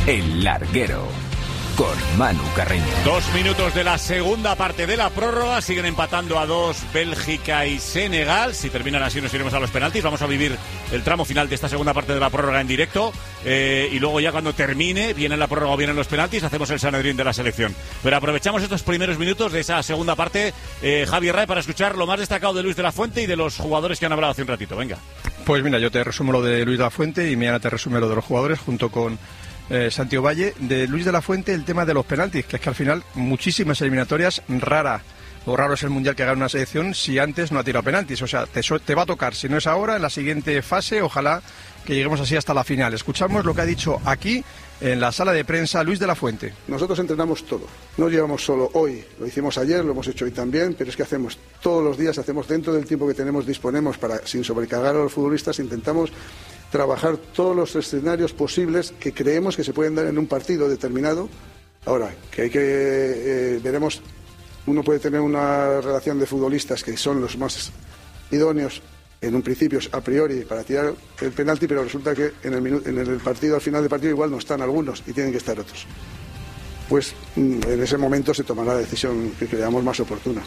El Larguero, con Manu Carreño. 2 minutos de la segunda parte de la prórroga. Siguen empatando a 2 Bélgica y Senegal. Si terminan así nos iremos a los penaltis. Vamos a vivir el tramo final de esta segunda parte de la prórroga en directo. Y luego ya cuando termine, viene la prórroga o vienen los penaltis, hacemos el Sanedrín de la selección. Pero aprovechamos estos primeros minutos de esa segunda parte, Javier Ray, para escuchar lo más destacado de Luis de la Fuente y de los jugadores que han hablado hace un ratito. Venga. Pues mira, yo te resumo lo de Luis de la Fuente y Miana te resume lo de los jugadores junto con Santiago Valle. De Luis de la Fuente, el tema de los penaltis, que es que al final muchísimas eliminatorias, raro es el mundial que haga una selección si antes no ha tirado penaltis. O sea, te va a tocar, si no es ahora, en la siguiente fase, ojalá que lleguemos así hasta la final. Escuchamos lo que ha dicho aquí en la sala de prensa Luis de la Fuente. Nosotros entrenamos todo, no llevamos solo hoy, lo hicimos ayer, lo hemos hecho hoy también, pero es que hacemos todos los días, hacemos dentro del tiempo que disponemos para, sin sobrecargar a los futbolistas, intentamos trabajar todos los escenarios posibles que creemos que se pueden dar en un partido determinado. Ahora, que hay que veremos, uno puede tener una relación de futbolistas que son los más idóneos en un principio a priori para tirar el penalti, pero resulta que en el partido, al final del partido, igual no están algunos y tienen que estar otros. Pues en ese momento se tomará la decisión que creamos más oportuna.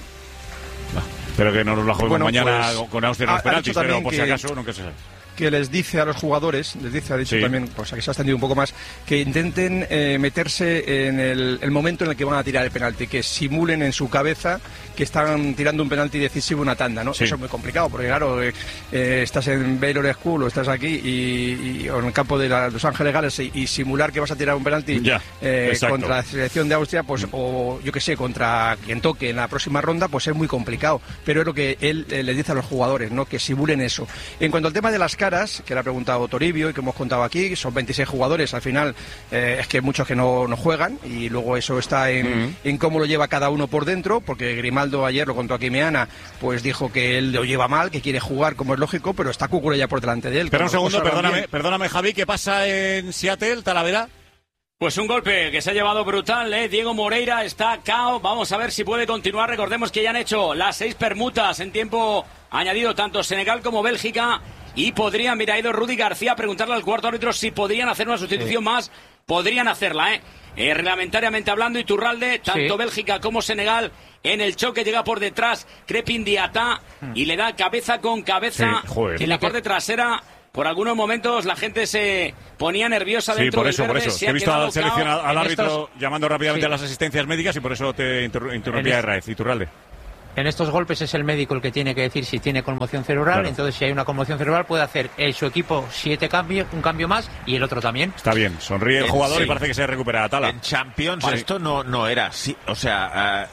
Pero que no nos la juguemos mañana pues, con Austria en los penaltis, pero por si acaso nunca se sabe. Que les dice a los jugadores, ha dicho también, pues aquí se ha extendido un poco más, que intenten meterse en el momento en el que van a tirar el penalti, que simulen en su cabeza que están tirando un penalti decisivo, una tanda, ¿no? Sí. Eso es muy complicado, porque claro, estás en Baylor School o estás aquí o en el campo de Los Ángeles Gales y simular que vas a tirar un penalti contra la selección de Austria, pues o yo que sé, contra quien toque en la próxima ronda, pues es muy complicado. Pero es lo que él les dice a los jugadores, ¿no? Que simulen eso. En cuanto al tema de las caras, que le ha preguntado Toribio y que hemos contado aquí, son 26 jugadores, al final es que muchos que no juegan y luego eso está en cómo lo lleva cada uno por dentro, porque Grimaldo ayer lo contó aquí Meana, pues dijo que él lo lleva mal, que quiere jugar como es lógico, pero está Cucurella por delante de él. Pero un segundo, perdóname Javi, ¿qué pasa en Seattle, Talavera? Pues un golpe que se ha llevado brutal, Diego Moreira está cao, vamos a ver si puede continuar. Recordemos que ya han hecho las 6 permutas en tiempo añadido tanto Senegal como Bélgica. Y podrían, mira, ha ido Rudy García a preguntarle al cuarto árbitro si podrían hacer una sustitución más. Podrían hacerla, reglamentariamente hablando, Iturralde, tanto Bélgica como Senegal, en el choque llega por detrás Crepin Diatá y le da cabeza con cabeza en la parte trasera. Por algunos momentos la gente se ponía nerviosa dentro del verde. Por eso. He visto al árbitro llamando rápidamente a las asistencias médicas y por eso te interrumpía Herráez, Iturralde. En estos golpes es el médico el que tiene que decir si tiene conmoción cerebral, claro. Entonces si hay una conmoción cerebral puede hacer su equipo 7 cambios, un cambio más y el otro también. Está bien, sonríe el jugador y parece que se recupera. Tala. En Champions esto no era así, o sea,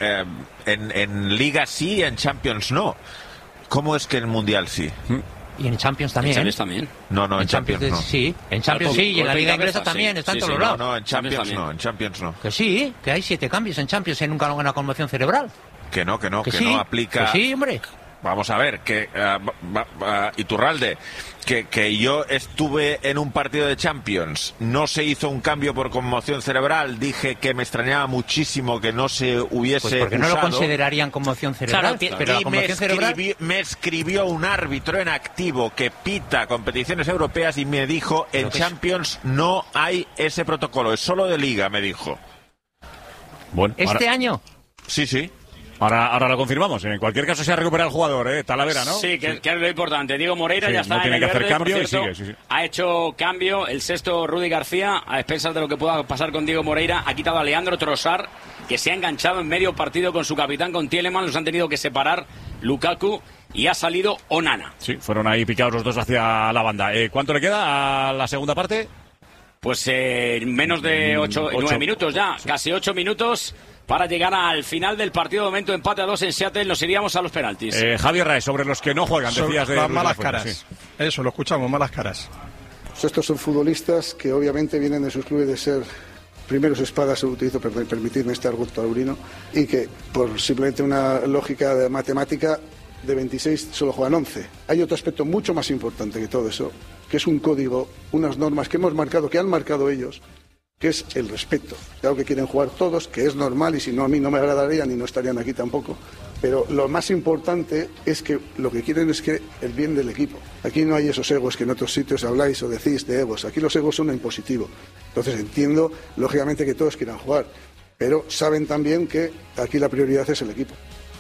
en Liga sí, en Champions no. ¿Cómo es que en Mundial sí? Y en Champions también. ¿En Champions también? No, en Champions no. Sí, en Champions sí, y en la Liga Inglesa también, está en todos lados. No, en Champions no. Que sí, que hay 7 cambios en Champions en una conmoción cerebral. Que no aplica. Que sí, hombre. Vamos a ver, que Iturralde, que yo estuve en un partido de Champions, no se hizo un cambio por conmoción cerebral, dije que me extrañaba muchísimo que no se hubiese pues porque usado. No lo considerarían conmoción cerebral, claro, pero la conmoción cerebral... me escribió un árbitro en activo que pita competiciones europeas y me dijo, en Champions no hay ese protocolo, es solo de Liga, me dijo. Bueno, ¿Este año? Sí. Ahora lo confirmamos. En cualquier caso se ha recuperado el jugador, Talavera, ¿no? Sí, que es lo importante. Diego Moreira ya está no tiene en el que hacer verde, cambio cierto, y sigue. Ha hecho cambio el sexto Rudy García, a expensas de lo que pueda pasar con Diego Moreira. Ha quitado a Leandro Trossard, que se ha enganchado en medio partido con su capitán, con Tielemans. Los han tenido que separar Lukaku y ha salido Onana. Sí, fueron ahí picados los dos hacia la banda. ¿Cuánto le queda a la segunda parte? Pues menos de 9 minutos ya, casi 8 minutos para llegar al final del partido. De momento empate a 2 en Seattle, nos iríamos a los penaltis. Javier Raez, sobre los que no juegan, decías de malas caras. Sí. Eso, lo escuchamos, malas caras. Pues estos son futbolistas que obviamente vienen de sus clubes de ser primeros espadas, utilizo para permitirme este argot taurino, y que por simplemente una lógica de matemática de 26 solo juegan 11. Hay otro aspecto mucho más importante que todo eso, que es un código, unas normas que hemos marcado, que han marcado ellos, que es el respeto. Claro que quieren jugar todos, que es normal, y si no a mí no me agradarían y no estarían aquí tampoco, Pero lo más importante es que lo que quieren es que el bien del equipo. Aquí no hay esos egos que en otros sitios habláis o decís de egos. Aquí los egos son en positivo. Entonces entiendo, lógicamente, que todos quieran jugar. Pero saben también que aquí la prioridad es el equipo.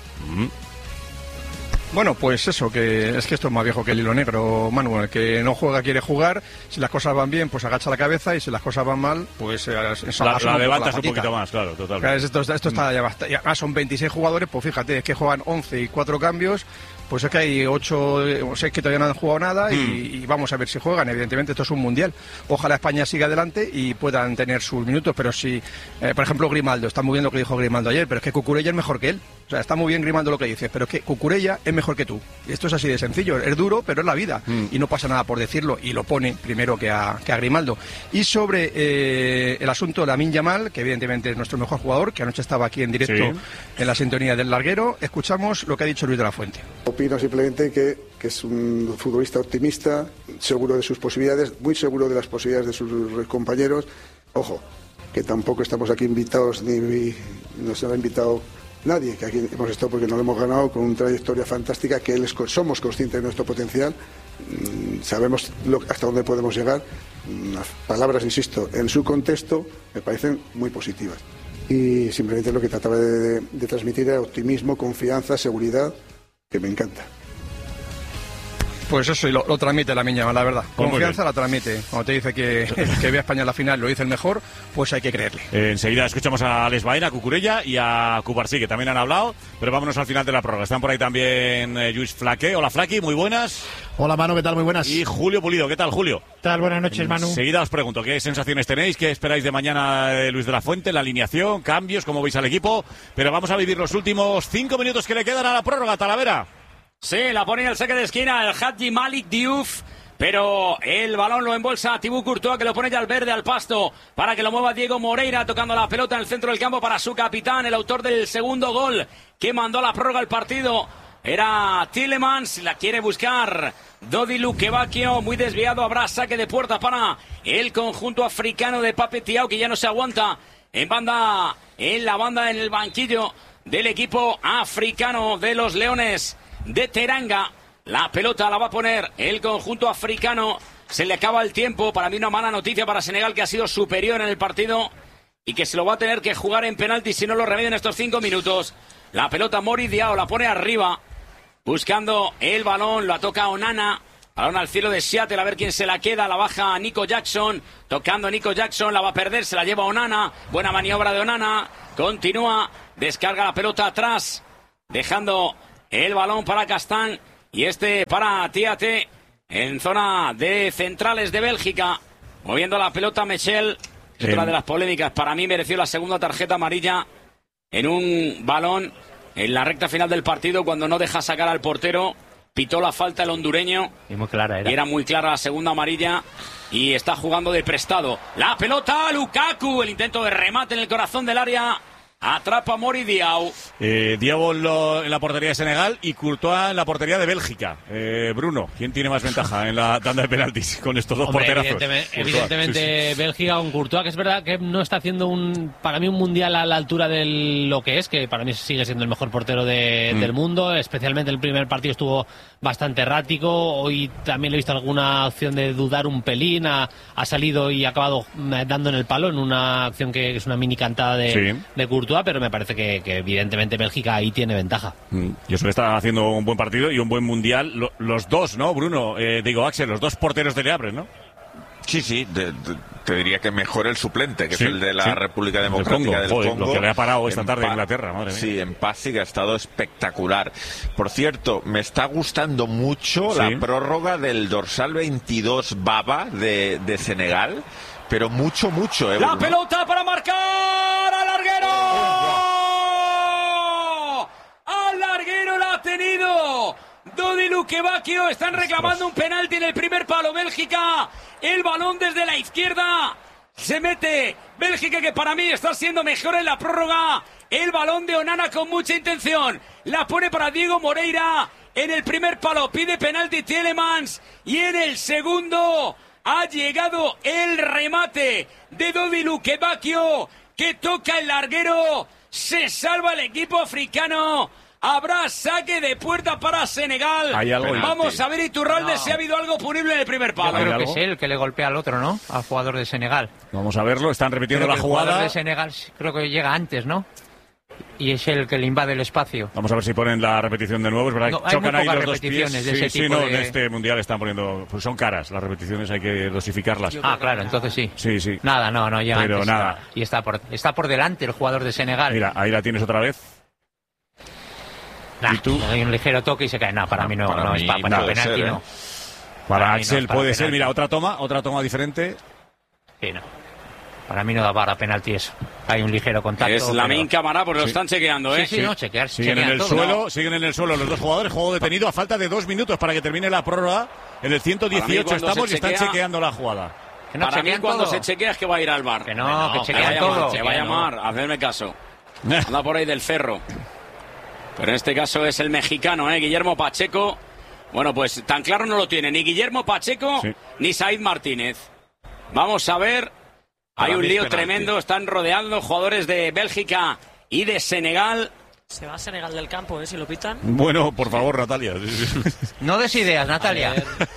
Bueno, pues eso, que es que esto es más viejo que el hilo negro, Manuel. Que no juega quiere jugar. Si las cosas van bien, pues agacha la cabeza. Y si las cosas van mal, pues la levantas un poquito más, claro, totalmente. Esto está ya son 26 jugadores, pues fíjate, es que juegan 11 y 4 cambios. Pues es que hay 8 o 6 que todavía no han jugado nada y vamos a ver si juegan. Evidentemente esto es un mundial. Ojalá España siga adelante y puedan tener sus minutos. Pero si, por ejemplo, Grimaldo, está muy bien lo que dijo Grimaldo ayer, pero es que Cucurella es mejor que él. O sea, está muy bien Grimaldo lo que dice, pero es que Cucurella es mejor que tú. Y esto es así de sencillo. Es duro, pero es la vida. Y no pasa nada por decirlo. Y lo pone primero que a Grimaldo. Y sobre el asunto de Lamine Yamal, que evidentemente es nuestro mejor jugador, que anoche estaba aquí en directo en la sintonía del larguero, escuchamos lo que ha dicho Luis de la Fuente. Opino simplemente que es un futbolista optimista, seguro de sus posibilidades, muy seguro de las posibilidades de sus compañeros. Ojo, que tampoco estamos aquí invitados, ni nos ha invitado nadie, que aquí hemos estado porque nos lo hemos ganado con una trayectoria fantástica, que somos conscientes de nuestro potencial, sabemos hasta dónde podemos llegar. Las palabras, insisto, en su contexto me parecen muy positivas. Y simplemente lo que trataba de transmitir era optimismo, confianza, seguridad, que me encanta. Pues eso, y lo transmite Lamine Yamal, la verdad. Confianza la transmite. Cuando te dice que ve a España en la final, lo dice el mejor, pues hay que creerle. Enseguida escuchamos a Alex Baena, a Cucurella y a Cubarsí, que también han hablado, pero vámonos al final de la prórroga. Están por ahí también Lluís Flaque. Hola, Flaqui, muy buenas. Hola, Manu, ¿qué tal? Muy buenas. Y Julio Pulido, ¿qué tal, Julio? ¿Qué tal? Buenas noches, Manu. Enseguida os pregunto, ¿qué sensaciones tenéis? ¿Qué esperáis de mañana de Luis de la Fuente? La alineación, cambios, ¿cómo veis al equipo? Pero vamos a vivir los últimos 5 minutos que le quedan a la prórroga, Talavera. Sí, la pone en el saque de esquina el Hadji Malik Diouf, pero el balón lo embolsa Thibaut Courtois, que lo pone ya al verde, al pasto, para que lo mueva Diego Moreira, tocando la pelota en el centro del campo para su capitán, el autor del segundo gol que mandó a la prórroga el partido. Era Tielemans, la quiere buscar Dodi Lukebakio, muy desviado, habrá saque de puerta para el conjunto africano de Pape Thiaw, que ya no se aguanta en la banda, en el banquillo del equipo africano de los Leones de Teranga. La pelota la va a poner el conjunto africano. Se le acaba el tiempo. Para mí una mala noticia para Senegal, que ha sido superior en el partido y que se lo va a tener que jugar en penalti si no lo remedia en estos 5 minutos. La pelota Mori Diao la pone arriba, buscando el balón. La toca Onana. Balón al cielo de Seattle, a ver quién se la queda. La baja Nico Jackson. Tocando Nico Jackson, la va a perder. Se la lleva Onana. Buena maniobra de Onana. Continúa. Descarga la pelota atrás, dejando el balón para Castán y para Tiate en zona de centrales de Bélgica. Moviendo la pelota Michel. Es otra de las polémicas. Para mí mereció la segunda tarjeta amarilla en un balón en la recta final del partido, cuando no deja sacar al portero. Pitó la falta el hondureño. Y muy clara era. Y era muy clara la segunda amarilla. Y está jugando de prestado. La pelota Lukaku. El intento de remate en el corazón del área. Atrapa Mori Diao. Diao en la portería de Senegal y Courtois en la portería de Bélgica. Bruno, ¿quién tiene más ventaja en la tanda de penaltis con estos dos porterazos? Evidentemente Bélgica con Courtois, que es verdad que no está haciendo para mí un mundial a la altura de lo que es, que para mí sigue siendo el mejor portero del mundo. Especialmente el primer partido estuvo bastante errático. Hoy también le he visto alguna opción de dudar un pelín. Ha salido y ha acabado dando en el palo en una acción que es una mini cantada de Courtois. Pero me parece que evidentemente Bélgica ahí tiene ventaja. Y eso le está haciendo un buen partido y un buen mundial. Los dos, ¿no, Bruno? Digo, Axel, los dos porteros de Le Havre, ¿no? Sí, te diría que mejor el suplente, que es el de la República Democrática del Congo. Lo que le ha parado esta tarde en Inglaterra, madre mía. Sí, en Passy, que ha estado espectacular. Por cierto, me está gustando mucho la prórroga del dorsal 22 Baba de Senegal, pero mucho. La pelota para marcar al larguero. Al larguero la ha tenido Dodi Lukebakio. Están reclamando un penalti en el primer palo. Bélgica, el balón desde la izquierda. Se mete Bélgica, que para mí está siendo mejor en la prórroga. El balón de Onana con mucha intención. La pone para Diego Moreira. En el primer palo pide penalti Tielemans. Y en el segundo ha llegado el remate de Dodi Lukebakio, que toca el larguero. Se salva el equipo africano Habrá saque de puerta para Senegal. Hay algo. Vamos a ver, Iturralde, si ha habido algo punible en el primer palo. Yo creo que es él que le golpea al otro, ¿no? Al jugador de Senegal. Vamos a verlo, están repitiendo la El jugador jugada. de Senegal creo que llega antes, ¿no? Y es el que le invade el espacio. Vamos a ver si ponen la repetición de nuevo. Es verdad que No, hay chocan muy ahí pocas los dos pies. repeticiones de ese Sí, tipo no, de- en este mundial están poniendo. Pues son caras las repeticiones, hay que dosificarlas. Ah, claro, entonces sí. Sí. Nada, no llega Pero antes. nada. Y está por delante el jugador de Senegal. Mira, ahí la tienes otra vez. Nah, ¿Y tú? Hay un ligero toque y se cae. No, para mí no, para no mí es para no puede penalti, ser, no. Para Para mí no Axel es para puede ser. penalti. Mira, otra toma diferente. Sí, no. Para mí no da para penalti eso. Hay un ligero contacto. Es Lamine Camara, porque lo Sí. están chequeando, ¿eh? Sí, no, chequear. Siguen en chequean el todo. suelo, siguen en el suelo los dos jugadores. Juego detenido a falta de 2 minutos para que termine la prórroga. En el 118 cuando estamos se y están chequea- chequeando la jugada. Que no Para mí, chequean cuando todo. se chequea es que va a ir al bar. Que no, que va a chequean llamar, todo. que va a llamar, hacerme caso. Anda por ahí del Cerro. Pero en este caso es el mexicano, Guillermo Pacheco. Bueno, pues tan claro no lo tiene ni Guillermo Pacheco Sí. ni Said Martínez. Vamos a ver. Hay Para un mí es lío penalti. tremendo. Están rodeando jugadores de Bélgica y de Senegal. Se va a Senegal del campo, si lo pitan. Bueno, por favor, Natalia. No des ideas, Natalia.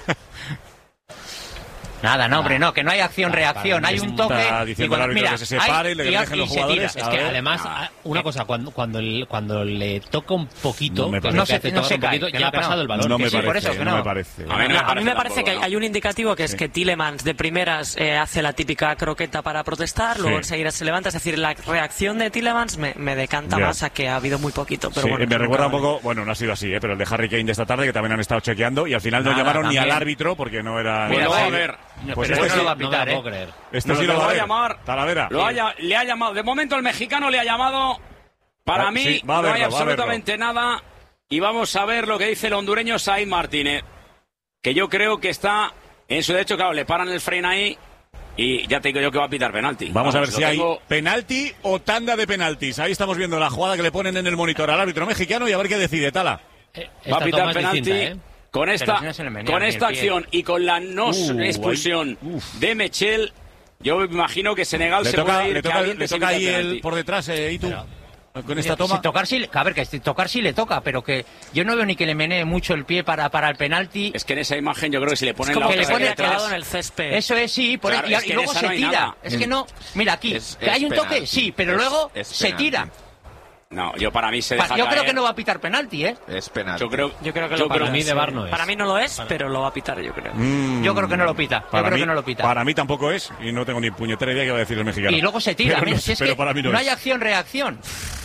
Nada, no, hombre, no, que no hay acción-reacción. Hay un toque. Está diciendo el árbitro que se separe y le dejen los se tira. jugadores. Es A que ver. además, una cosa, cuando le toca un poquito, No me que es parece. lo que hace, No tocar se un cae, poquito, que ya no, ha que no. pasado el balón. No que me sí, parece, por eso que no no. me parece. A mí no me A mí parece me parece tampoco, que ¿no? hay un indicativo que es que Tielemans de primeras hace la típica croqueta para protestar, luego Sí. enseguida se levanta. Es decir, la reacción de Tielemans me decanta Ya. más a que ha habido muy poquito. Pero Sí, bueno, me recuerda un nunca- poco, bueno, no ha sido así, pero el de Harry Kane de esta tarde, que también han estado chequeando y al final no Nada, llamaron ni al también. árbitro porque no era. Bueno, Mira, a sí. ver. Pues Pero este no sí. lo va a no me pitar, lo ¿eh? puedo creer. Este sí Lo lo va va a a llamar. ver. Talavera. Le ha llamado. De momento el mexicano le ha llamado. Para mí Sí, va a no hay verlo, va a absolutamente nada. Y vamos a ver lo que dice el hondureño Said Martínez. Que yo creo que está en su derecho. Claro, le paran el freno ahí. Y ya te digo yo que va a pitar penalti. Vamos a ver lo si hay tengo- penalti o tanda de penaltis. Ahí estamos viendo la jugada que le ponen en el monitor al árbitro mexicano y a ver qué decide, Tala. Va a Esta pitar toma es penalti. distinta, ¿eh? Con Pero esta, si no se le menea con ni esta el pie. acción y con la no expulsión ahí, de Mechel, yo me imagino que Senegal Le se toca, puede ir le toca, caliente le sin toca pitar ahí penalti. el por detrás, Itu, con esta toma. Si tocar sí, a ver, que tocar sí le toca, pero que yo no veo ni que le menee mucho el pie para el penalti. Es que en esa imagen yo creo que si le Es ponen como la que le otra pone detrás- clavado en el césped. Eso es, sí, Claro, y, es que y en luego esa se no hay tira. nada. Es que no, mira aquí, Es que hay un toque, penalti. sí, pero luego Es se penalti. tira. No, yo para mí se deja Yo creo caer. que no va a pitar penalti, ¿eh? Es penalti. Yo creo Yo creo que yo lo creo- para Para mí de bar no es. Para mí no lo es, pero lo va a pitar, yo creo. Yo creo que no lo pita. Yo Para creo mí, que no lo pita. para mí tampoco es y no tengo ni puñetera idea que va a decir el mexicano. Y luego se tira. Pero, Mira, no, si es pero que para mí no, no es. hay acción-reacción.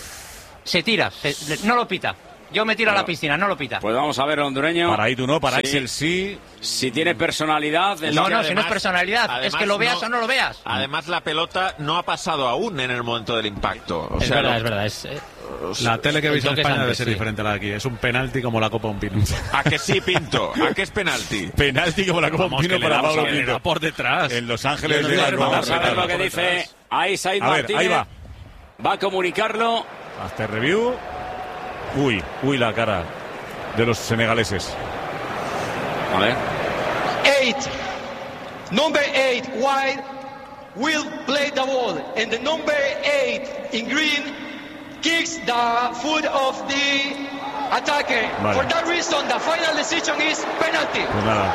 Se tira, no lo pita. Yo me tiro a la piscina, no lo pita. Pues vamos a ver, hondureño. Para Itu no, para Sí. Axel sí. Si tiene personalidad. No, que no, si no es además- personalidad. Es además que lo veas no- o no lo veas. Además, la pelota no ha pasado aún en el momento del impacto. O Es sea, verdad, lo- es verdad. La tele que veis en el toque es España debe antes, ser sí. diferente a la de aquí. Es un penalti como la Copa Un Pino. ¿A que sí, Pinto? ¿A que es penalti? Penalti como la Copa Vamos, Pino que le para da- Pablo que le da Pinto. por detrás. En Los Ángeles Yo no de digo la que Nueva Vamos a ver lo Zelanda. que dice ahí Said A ver, Martínez. ahí va. Va a comunicarlo. Hasta el review. Uy, la cara de los senegaleses. A ver. 8, number 8 wide will play the ball, and the number 8 in green kicks the foot of the attacker. Vale. For that reason, the final decision is penalty. Pues nada.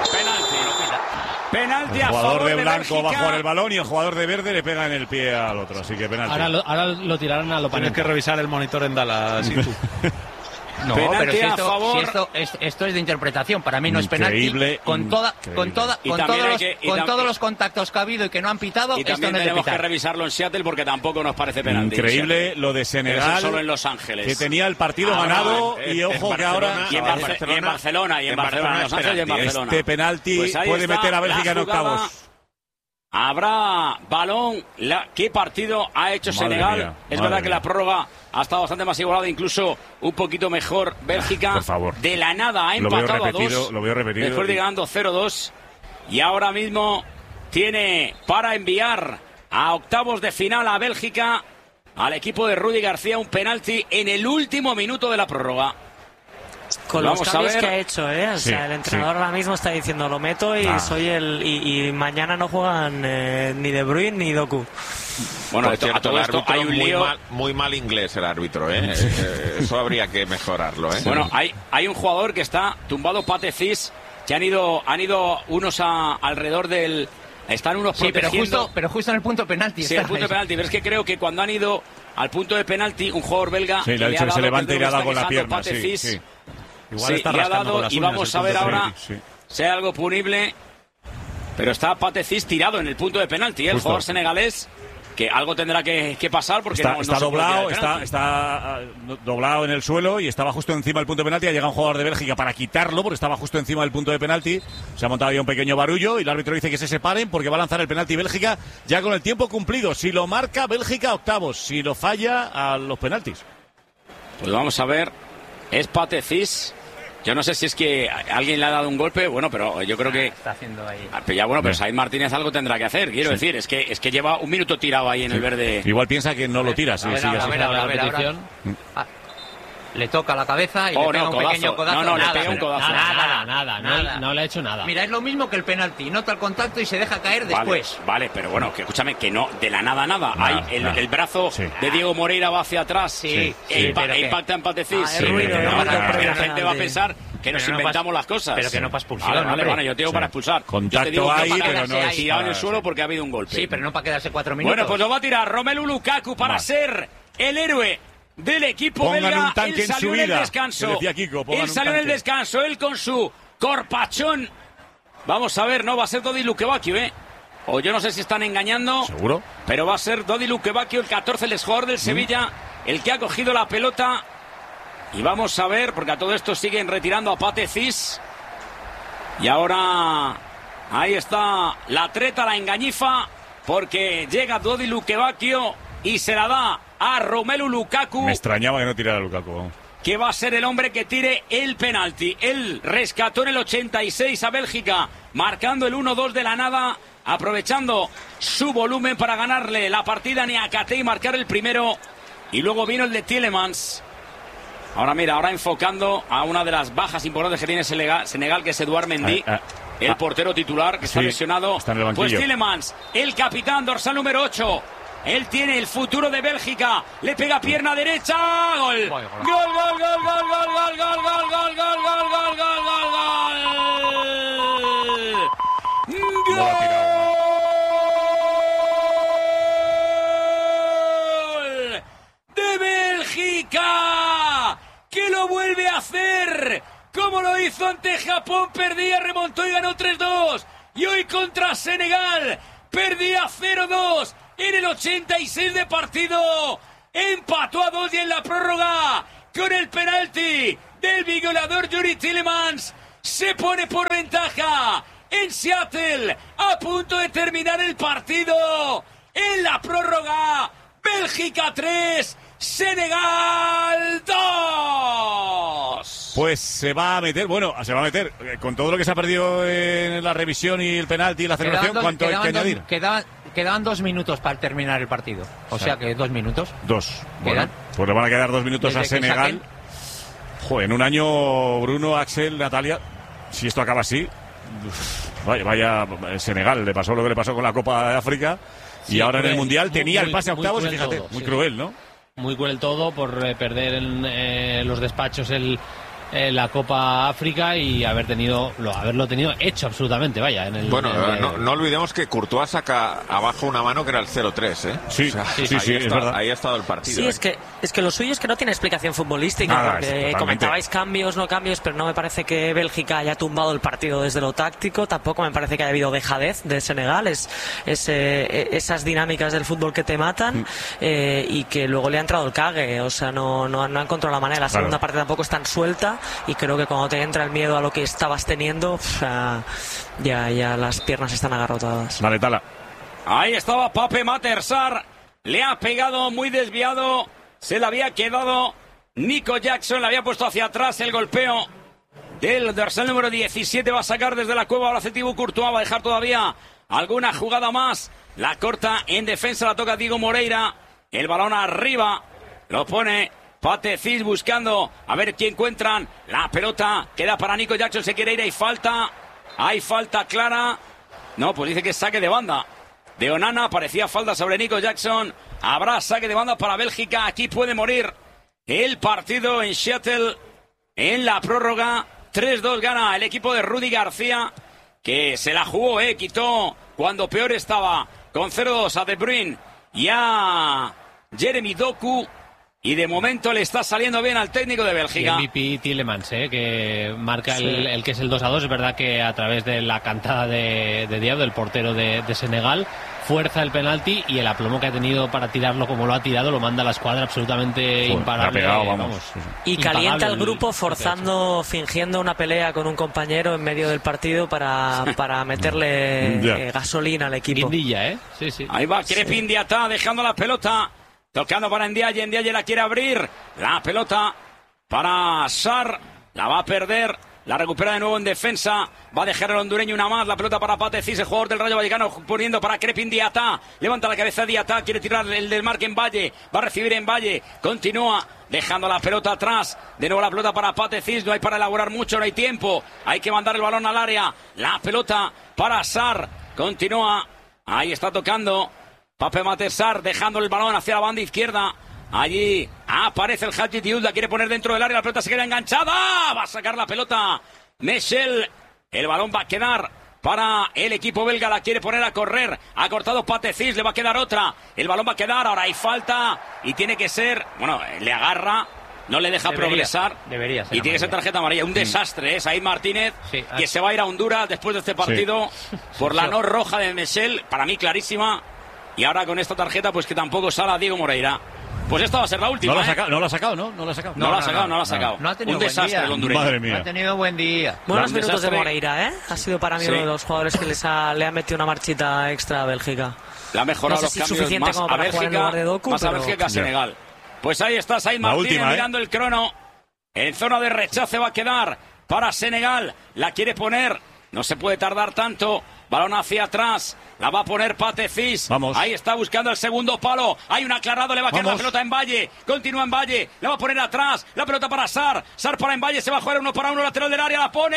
Penalti El a jugador favor de blanco va a Bélgica. jugar el balón y el jugador de verde le pega en el pie al otro. Así que penalti. Ahora lo tirarán a lo Tienes que revisar el monitor en Dallas. ¿Y tú? No, Penalti pero si a esto, favor. esto es de interpretación. Para mí no es penalti. Increíble, Con increíble. todos los contactos que ha habido y que no han pitado, Y esto también no es de tenemos que pitar. revisarlo en Seattle porque tampoco nos parece penalti. Increíble lo de Pero eso Senegal. es solo en Los Ángeles. Que tenía el partido Ahora, ganado en- y en ojo que Barcelona- ahora Y en, Barcelona, y en Barcelona, en Los Ángeles y en Barcelona. este penalti Pues ahí puede está meter a la Bélgica en jugada. octavos. Habrá balón. ¿Qué partido ha hecho Madre Senegal? mía, Es madre verdad que mía. la prórroga ha estado bastante más igualada, incluso un poquito mejor Bélgica. Por favor. De la nada ha Lo veo empatado a repetido, 2. lo veo repetido. Después de ganando 0-2. Y ahora mismo tiene para enviar a octavos de final a Bélgica, al equipo de Rudy García, un penalti en el último minuto de la prórroga. Con los Vamos a cambios ver. que ha hecho, O sea, el entrenador ahora mismo está diciendo, lo meto y soy y mañana no juegan ni De Bruyne ni Doku. Bueno, Por cierto, a todo el esto árbitro hay un lío. Muy mal inglés el árbitro, eso habría que mejorarlo, Bueno, hay un jugador que está tumbado, Pate Cis, que han ido unos alrededor del... Están unos protegiendo... pero justo en el punto penalti. Sí, el punto de penalti. Pero es que creo que cuando han ido al punto de penalti, un jugador belga... Sí, le ha dicho que se levante y le ha dado con la pierna. Pate Cis. Sí. Igual está le ha rascando con dado las y uñas vamos el a ver punto de ahora penalti. si hay algo punible. Pero está Pate Cis tirado en el punto de penalti, el Justo. jugador senegalés, que algo tendrá que pasar porque Está, no está se puede tirar doblado, el penalti. está doblado en el suelo y estaba justo encima del punto de penalti. Ha llegado un jugador de Bélgica para quitarlo porque estaba justo encima del punto de penalti. Se ha montado ya un pequeño barullo y el árbitro dice que se separen porque va a lanzar el penalti Bélgica ya con el tiempo cumplido. Si lo marca, Bélgica octavos. Si lo falla, a los penaltis. Pues vamos a ver. Es Pate Cis. Yo no sé si es que alguien le ha dado un golpe, bueno, pero yo creo que... Está haciendo ahí. Pero ya bueno, pero Said Martínez algo tendrá que hacer, quiero decir, es que lleva un minuto tirado ahí en el verde. Igual piensa que no lo tira. Sí, sí, A ver, ahora. Le toca la cabeza y le pega un pequeño codazo. No, Nada, le pega un codazo. Nada. No le ha hecho nada. Mira, es lo mismo que el penalti. Nota el contacto y se deja caer después. Vale, pero bueno, que escúchame, que no, de la nada. Hay el brazo de Diego Moreira va hacia atrás. Sí, impacta en Pate Cis. La gente va a pensar que nos inventamos las cosas. Pero que no para expulsión. Vale, yo te digo para expulsar. Contacto yo te digo hay, que pero no es tirado en el para- suelo porque ha habido un golpe. Sí, pero no para quedarse 4 minutos. Bueno, pues lo va a tirar Romelu Lukaku para ser el héroe del equipo Pongan belga. un tanque Él en salió su en el vida, descanso. que decía Kiko, pongan Él un salió en el tanque. descanso, él con su corpachón. Vamos a ver, no va a ser Dodi Lukebakio, o yo no sé si están engañando. ¿Seguro? Pero va a ser Dodi Lukebakio, el 14, el jugador del Sevilla, el que ha cogido la pelota. Y vamos a ver, porque a todo esto siguen retirando a Pate Cis. Y ahora ahí está la treta, la engañifa, porque llega Dodi Lukebakio y se la da a Romelu Lukaku, Me extrañaba que no tirara Lukaku. Vamos. que va a ser el hombre que tire el penalti. Él rescató en el 86 a Bélgica, marcando el 1-2 de la nada, aprovechando su volumen para ganarle la partida a Niakate y marcar el primero. Y luego vino el de Tielemans. Ahora enfocando a una de las bajas importantes que tiene Senegal, que es Eduard Mendy, el portero titular, que está Sí, lesionado. está en el banquillo. Pues Tielemans, el capitán, dorsal número 8. Él tiene el futuro de Bélgica. Le pega pierna derecha. Gol. Gol, gol, gol, gol, gol, gol, gol, gol, gol, gol, gol, gol, gol, gol, gol. De Bélgica, que lo vuelve a hacer, como lo hizo ante Japón, perdía, remontó y ganó 3-2, y hoy contra Senegal, perdía 0-2, en el 86 de partido, empató a 2 y en la prórroga, con el penalti del vigolador Yuri Tielemans, se pone por ventaja en Seattle, a punto de terminar el partido, en la prórroga, Bélgica 3, Senegal 2. Pues se va a meter, con todo lo que se ha perdido en la revisión y el penalti y la celebración, ¿cuánto hay que añadir? Quedaban 2 minutos para terminar el partido. O sea que 2 minutos. 2. Bueno, pues le van a quedar 2 minutos a Desde que Senegal. Joder, en un año, Bruno, Axel, Natalia, si esto acaba así, vaya Senegal, le pasó lo que le pasó con la Copa de África. Sí, y ahora en el cruel, Mundial muy, tenía muy, el pase a muy octavos y cruel fíjate, todo, muy sí. cruel, ¿no? Muy cruel todo por perder en los despachos la Copa África y haberlo tenido hecho absolutamente, vaya. Bueno, no olvidemos que Courtois saca abajo una mano que era el 0-3, ¿eh? Sí, O sea, sí, ahí es verdad. Ahí ha estado el partido. Sí, es que lo suyo es que no tiene explicación futbolística, Nada, porque totalmente. comentabais cambios, no cambios, pero no me parece que Bélgica haya tumbado el partido desde lo táctico, tampoco me parece que haya habido dejadez de Senegal, esas dinámicas del fútbol que te matan y que luego le ha entrado el cague, o sea, no ha encontrado la manera, la segunda parte tampoco es tan suelta y creo que cuando te entra el miedo a lo que estabas teniendo, ya las piernas están agarrotadas. Vale, Tala. Ahí estaba Pape Mater-Sarr, le ha pegado muy desviado, se le había quedado Nico Jackson, le había puesto hacia atrás el golpeo del dorsal número 17, va a sacar desde la cueva, ahora hace Thibaut Courtois, va a dejar todavía alguna jugada más, la corta en defensa, la toca Diego Moreira, el balón arriba, lo pone Pate Cis buscando a ver quién encuentran. La pelota queda para Nico Jackson, se quiere ir, hay falta clara. No, pues dice que es saque de banda de Onana, parecía falta sobre Nico Jackson. Habrá saque de banda para Bélgica, aquí puede morir el partido en Seattle en la prórroga. 3-2 gana el equipo de Rudy García, que se la jugó, quitó cuando peor estaba, con 0-2 a De Bruyne y a Jeremy Doku. Y de momento le está saliendo bien al técnico de Bélgica. Y MVP Tielemans, que marca el que es el 2-2. Es verdad que a través de la cantada de Diab, del portero de Senegal, fuerza el penalti y el aplomo que ha tenido para tirarlo como lo ha tirado, lo manda a la escuadra absolutamente imparable. Vamos. Y calienta el grupo fingiendo una pelea con un compañero en medio del partido para meterle gasolina al equipo. Guindilla, Sí. Ahí va Crepin Diatá dejando la pelota. Tocando para Ndiaye la quiere abrir. La pelota para Sarr. La va a perder. La recupera de nuevo en defensa. Va a dejar el hondureño una más. La pelota para Pate Cis, el jugador del Rayo Vallecano, poniendo para Crepin Diatá. Levanta la cabeza Diatá. Quiere tirar el del marque en Valle. Va a recibir en Valle. Continúa dejando la pelota atrás. De nuevo la pelota para Pate Cis. No hay para elaborar mucho, no hay tiempo. Hay que mandar el balón al área. La pelota para Sarr. Continúa. Ahí está tocando Pape Matar Sarr, dejando el balón hacia la banda izquierda. Allí aparece el Hadji Diouf, la quiere poner dentro del área, la pelota se queda enganchada. Va a sacar la pelota Michel. El balón va a quedar para el equipo belga, la quiere poner a correr. Ha cortado Pate Cis, le va a quedar otra. El balón va a quedar, ahora hay falta y tiene que ser, le agarra. No le deja progresar. Debería ser y tiene que ser tarjeta amarilla. Un desastre, Said Martínez, que se va a ir a Honduras después de este partido por la no roja de Michel. Para mí clarísima. Y ahora con esta tarjeta, pues que tampoco sale a Diego Moreira. Pues esta va a ser la última. No la ha sacado. No la ha sacado. No ha tenido un desastre el hondureño. Madre mía. No ha tenido buen día. Buenos minutos de Moreira, Ha sido para mí uno de los jugadores que le ha metido una marchita extra a Bélgica. Le ha mejorado los cambios más a Bélgica, más a Bélgica que a Senegal. Pues ahí está Said Martínez mirando el crono. En zona de rechace va a quedar para Senegal. La quiere poner. No se puede tardar tanto. Balón hacia atrás. La va a poner Pate Cis. Vamos. Ahí está buscando el segundo palo. Hay un aclarado. Le va a quedar la pelota en Valle. Continúa en Valle. La va a poner atrás. La pelota para Sarr. Sarr para en Valle. Se va a jugar 1-1 lateral del área. La pone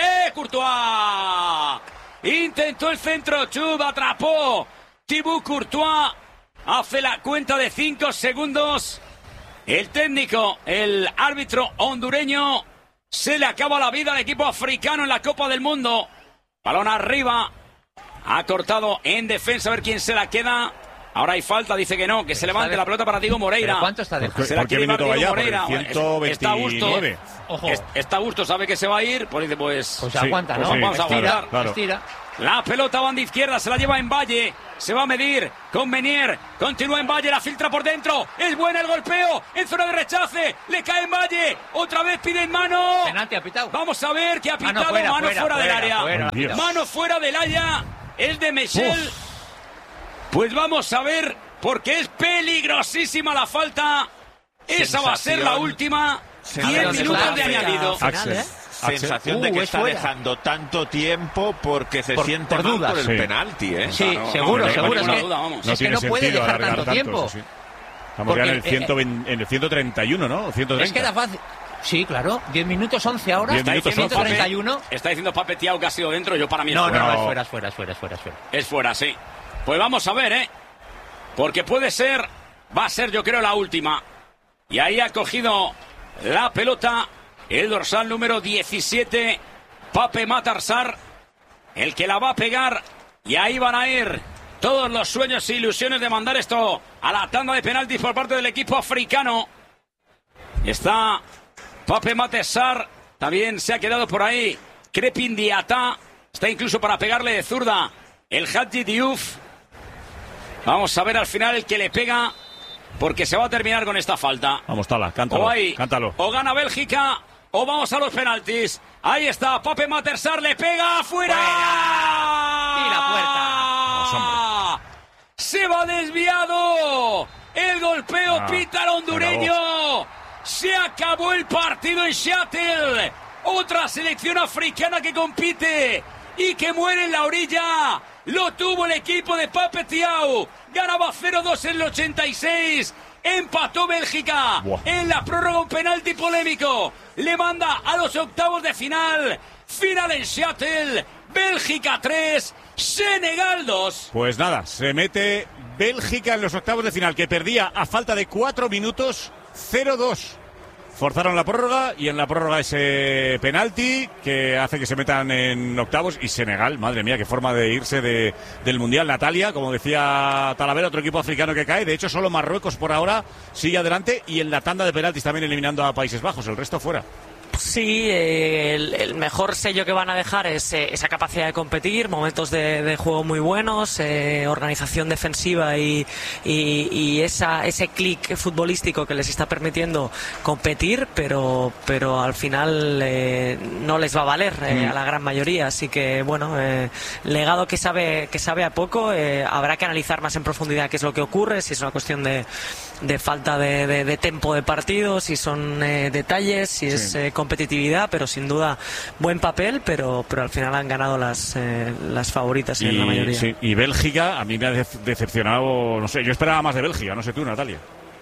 Courtois. Intentó el centro. Chub atrapó. Thibaut Courtois. Hace la cuenta de 5 segundos. El técnico, el árbitro hondureño. Se le acaba la vida al equipo africano en la Copa del Mundo. Balón arriba. Ha cortado en defensa, a ver quién se la queda. Ahora hay falta, dice que no, que se levante la pelota para Diego Moreira. ¿Pero cuánto está dejando? Se la quiere llevar Diego Moreira. 129. Está a gusto. Ojo. Está a gusto, sabe que se va a ir. Pues dice, pues aguanta, ¿no? Vamos a aguantar. Claro. Estira. La pelota banda izquierda, se la lleva en Valle. Se va a medir con Menier. Continúa en Valle, la filtra por dentro. Es buena el golpeo. En zona de rechace. Le cae en Valle. Otra vez piden mano. Penalti ha pitado. Vamos a ver qué ha pitado. Mano fuera del área. Mano fuera del área. Es de Michel. Pues vamos a ver, porque es peligrosísima la falta. Esa va a ser la última. 10 minutos de añadido. Sensación de que está dejando tanto tiempo porque se siente mal dudas. Por el penalti, Sí, seguro. Es que no puede dejar tanto tiempo. Estamos ya en el 131, ¿no? 130. Es que era fácil. Sí, claro. 10 minutos 11 ahora. 10 minutos 131. Está diciendo Pape Thiaw que ha sido dentro. Yo para mí es fuera. Es fuera. Es fuera, sí. Pues vamos a ver, Porque puede ser, va a ser yo creo la última. Y ahí ha cogido la pelota el dorsal número 17, Pape Matar Sarr, el que la va a pegar. Y ahí van a ir todos los sueños e ilusiones de mandar esto a la tanda de penaltis por parte del equipo africano. Está Pape Matar Sarr, también se ha quedado por ahí Crepin Diatá, está incluso para pegarle de zurda el Hadji Diouf. Vamos a ver al final el que le pega, porque se va a terminar con esta falta. Vamos, Tala, cántalo. O gana Bélgica o vamos a los penaltis. Ahí está, Pape Matar Sarr le pega afuera. ¡Tira puerta! Se va desviado. El golpeo pita al hondureño. Se acabó el partido en Seattle. Otra selección africana que compite y que muere en la orilla. Lo tuvo el equipo de Pape Thiaw. Ganaba 0-2 en el 86. empató Bélgica. Buah. En la prórroga un penalti polémico. Le manda a los octavos de final. Final en Seattle. Bélgica 3, Senegal 2. Pues nada, se mete Bélgica en los octavos de final, que perdía a falta de 4 minutos 0-2. Forzaron la prórroga y en la prórroga ese penalti que hace que se metan en octavos. Y Senegal, madre mía, qué forma de irse del Mundial. Natalia, como decía Talavera, otro equipo africano que cae. De hecho, solo Marruecos por ahora sigue adelante y en la tanda de penaltis también eliminando a Países Bajos, el resto fuera. Sí, el mejor sello que van a dejar es esa capacidad de competir, momentos de juego muy buenos, organización defensiva y ese clic futbolístico que les está permitiendo competir, pero al final no les va a valer a la gran mayoría. Así que bueno, legado que sabe a poco. Habrá que analizar más en profundidad qué es lo que ocurre, si es una cuestión de falta de tempo de partido, si son detalles, si es competitividad, pero sin duda buen papel, pero al final han ganado las favoritas en la mayoría. Sí, y Bélgica a mí me ha decepcionado, no sé, yo esperaba más de Bélgica, no sé tú, Natalia.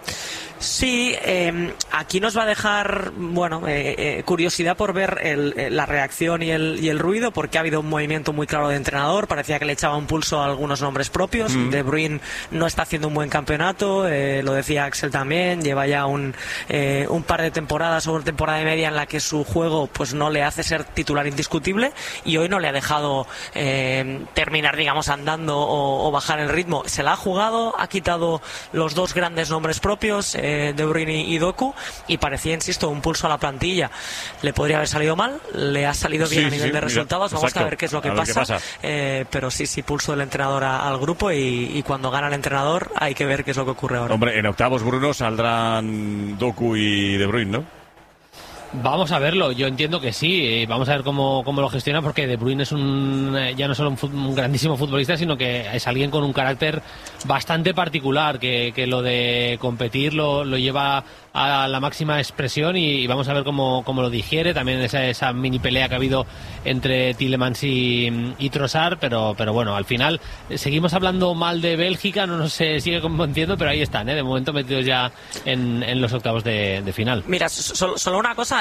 Sí, aquí nos va a dejar, bueno, curiosidad por ver la reacción y el ruido, porque ha habido un movimiento muy claro de entrenador. Parecía que le echaba un pulso a algunos nombres propios. De Bruyne no está haciendo un buen campeonato, lo decía Axel también. Lleva ya un par de temporadas o una temporada y media en la que su juego pues no le hace ser titular indiscutible, y hoy no le ha dejado terminar, digamos, andando o bajar el ritmo. Se la ha jugado, ha quitado los dos grandes nombres propios, De Bruyne y Doku, y parecía, insisto, un pulso a la plantilla. Le podría haber salido mal, le ha salido bien a nivel de resultados. Vamos a ver qué es lo que pasa. Pero sí, pulso del entrenador al grupo, y cuando gana el entrenador hay que ver qué es lo que ocurre ahora. Hombre, en octavos, Bruno, saldrán Doku y De Bruyne, ¿no? Vamos a verlo, yo entiendo que sí, vamos a ver cómo lo gestiona, porque De Bruyne es ya no solo un grandísimo futbolista, sino que es alguien con un carácter bastante particular, que lo de competir lo lleva a la máxima expresión, y vamos a ver cómo lo digiere. También esa mini pelea que ha habido entre Tielemans y Trossard, pero bueno, al final seguimos hablando mal de Bélgica, no nos sigue convenciendo, pero ahí están, de momento metidos ya en los octavos de final. Mira, solo una cosa,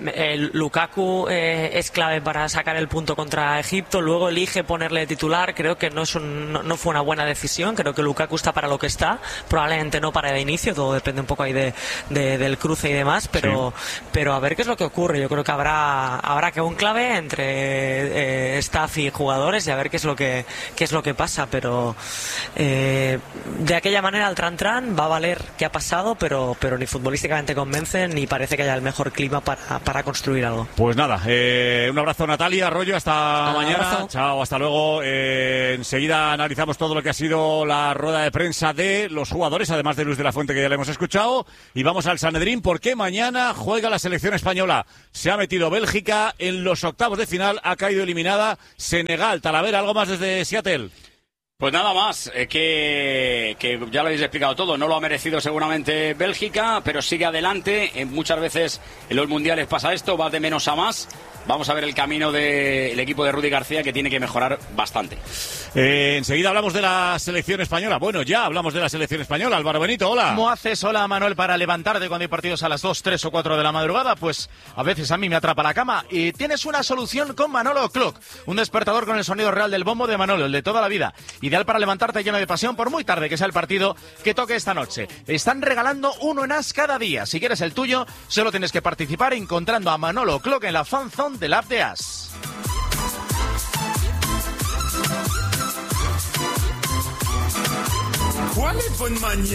Lukaku es clave para sacar el punto contra Egipto, luego elige ponerle titular. Creo que no fue una buena decisión. Creo que Lukaku está para lo que está, probablemente no para de inicio, todo depende un poco ahí del cruce y demás, pero a ver qué es lo que ocurre. Yo creo que habrá que un clave entre staff y jugadores, y a ver qué es lo que pasa, pero de aquella manera el tran va a valer qué ha pasado, pero ni futbolísticamente convencen, ni parece que haya el mejor clima para construir algo. Pues nada, un abrazo, Natalia Arroyo, hasta mañana. Abrazo. Chao, hasta luego. Enseguida analizamos todo lo que ha sido la rueda de prensa de los jugadores, además de Luis de la Fuente, que ya le hemos escuchado, y vamos al Sanedrín, porque mañana juega la selección española. Se ha metido Bélgica en los octavos de final, ha caído eliminada Senegal. Talavera, ¿algo más desde Seattle? Pues nada más, que ya lo habéis explicado todo. No lo ha merecido seguramente Bélgica, pero sigue adelante. Muchas veces en los mundiales pasa esto, va de menos a más. Vamos a ver el camino del equipo de Rudy García, que tiene que mejorar bastante. Enseguida hablamos de la selección española. Bueno, ya hablamos de la selección española. Álvaro Benito, hola. ¿Cómo haces, hola, Manuel, para levantarte cuando hay partidos a las 2, 3 o 4 de la madrugada? Pues a veces a mí me atrapa la cama, y tienes una solución con Manolo Clock. Un despertador con el sonido real del bombo de Manolo, el de toda la vida. Ideal para levantarte lleno de pasión por muy tarde que sea el partido que toque esta noche. Están regalando uno en As cada día. Si quieres el tuyo, solo tienes que participar encontrando a Manolo Clock en la fanzone del app de As. ¿Cuál es buen mañana?